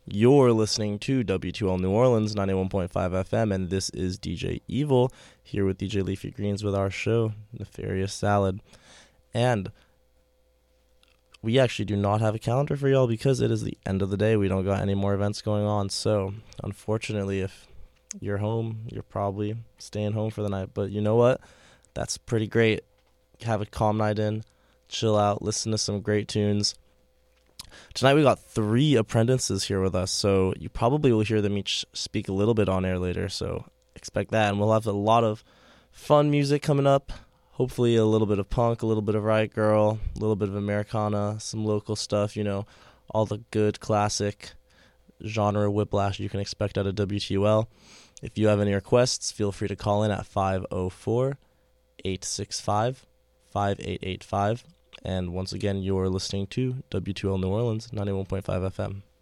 You're listening to W2L New Orleans 91.5 FM, and this is DJ Evil here with DJ Leafy Greens with our show, Nefarious Salad. And we actually do not have a calendar for y'all because it is the end of the day. We don't got any more events going on. So, unfortunately, if you're home, you're probably staying home for the night. But you know what? That's pretty great. Have a calm night in, chill out, listen to some great tunes. Tonight we got 3 apprentices here with us, so you probably will hear them each speak a little bit on air later, so expect that. And we'll have a lot of fun music coming up, hopefully a little bit of punk, a little bit of Riot Girl, a little bit of Americana, some local stuff, all the good classic genre whiplash you can expect out of WTUL. If you have any requests, feel free to call in at 504-865-5885. And once again, you're listening to W2L New Orleans 91.5 FM.